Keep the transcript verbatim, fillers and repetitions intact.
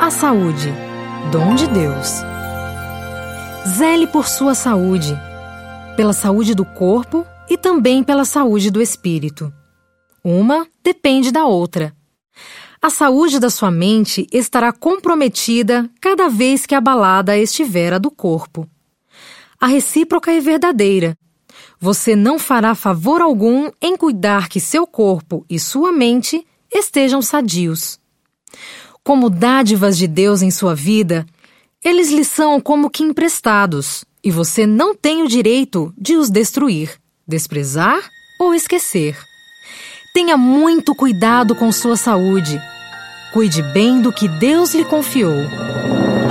A saúde, dom de Deus. Zele por sua saúde, pela saúde do corpo e também pela saúde do espírito. Uma depende da outra. A saúde da sua mente estará comprometida cada vez que abalada estiver a do corpo. A recíproca é verdadeira. Você não fará favor algum em cuidar que seu corpo e sua mente estejam sadios. Como dádivas de Deus em sua vida, eles lhe são como que emprestados, e você não tem o direito de os destruir, desprezar ou esquecer. Tenha muito cuidado com sua saúde. Cuide bem do que Deus lhe confiou.